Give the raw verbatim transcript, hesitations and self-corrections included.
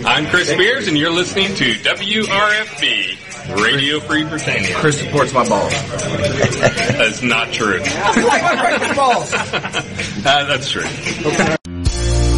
I'm Chris Spears, and you're listening to W R F B, Radio Free Britannia. Chris supports my balls. That's not true. I like my balls. uh, that's true.